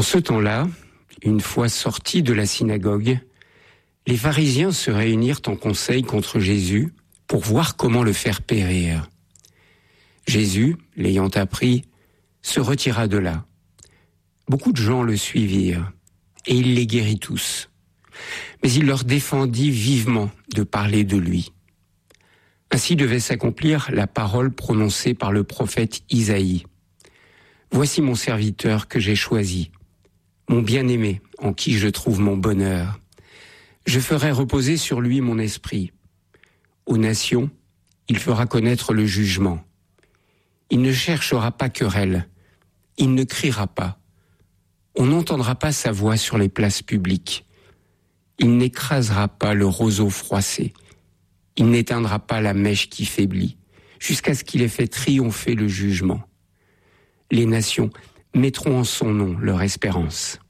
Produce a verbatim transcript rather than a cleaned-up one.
En ce temps-là, une fois sortis de la synagogue, les pharisiens se réunirent en conseil contre Jésus pour voir comment le faire périr. Jésus, l'ayant appris, se retira de là. Beaucoup de gens le suivirent, et il les guérit tous. Mais il leur défendit vivement de parler de lui. Ainsi devait s'accomplir la parole prononcée par le prophète Isaïe. « Voici mon serviteur que j'ai choisi, mon bien-aimé en qui je trouve mon bonheur. Je ferai reposer sur lui mon esprit. Aux nations, il fera connaître le jugement. Il ne cherchera pas querelle, il ne criera pas. On n'entendra pas sa voix sur les places publiques. Il n'écrasera pas le roseau froissé. Il n'éteindra pas la mèche qui faiblit, jusqu'à ce qu'il ait fait triompher le jugement. Les nations mettront en son nom leur espérance.